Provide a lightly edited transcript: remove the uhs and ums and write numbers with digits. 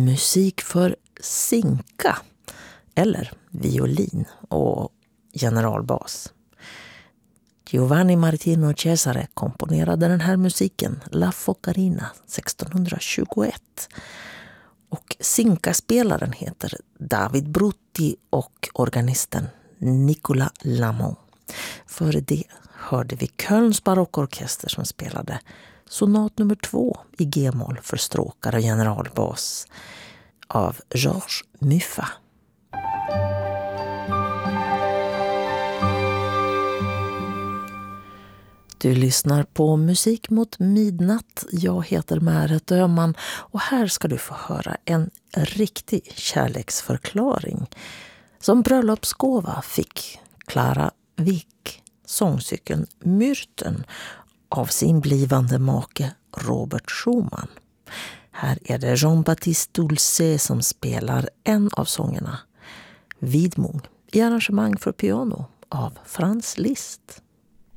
musik för sinka eller violin och generalbas. Giovanni Martino Cesare komponerade den här musiken, La Focarina, 1621. Och sinkaspelaren heter David Brutti och organisten Nicolas Lamont. Före det hörde vi Kölns barockorkester som spelade sonat nummer 2 i G-moll för stråkar och generalbas av Georges Muffat. Du lyssnar på Musik mot midnatt. Jag heter Märet Öhman och här ska du få höra en riktig kärleksförklaring. Som bröllopsgåva fick Clara Wieck sångcykeln Myrten av sin blivande make Robert Schumann. Här är det Jean-Baptiste Dulcet som spelar en av sångerna, Widmung, i arrangemang för piano av Franz Liszt.